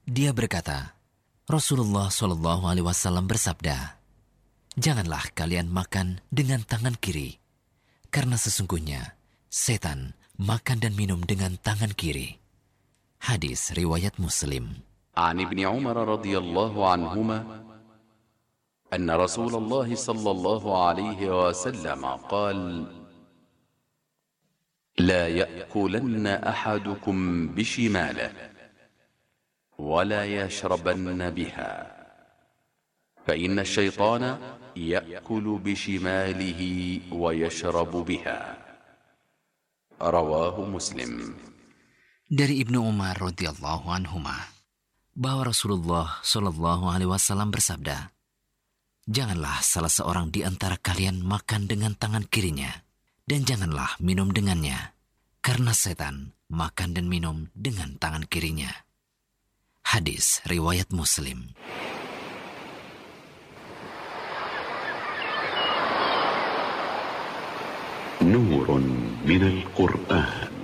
Dia berkata, Rasulullah SAW bersabda, "Janganlah kalian makan dengan tangan kiri, karena sesungguhnya setan makan dan minum dengan tangan kiri." Hadis riwayat Muslim. عن ابن عمر رضي الله عنهما أن رسول الله صلى الله عليه وسلم قال: لا يأكلن أحدكم بشماله ولا يشربن بها، فإن الشيطان يأكل بشماله ويشرب بها. رواه مسلم. Dari Ibnu Umar radhiyallahu anhuma bahwa Rasulullah Shallallahu alaihi wasallam bersabda, "Janganlah salah seorang di antara kalian makan dengan tangan kirinya, dan janganlah minum dengannya, karena setan makan dan minum dengan tangan kirinya." Hadis riwayat Muslim. نور من القرآن.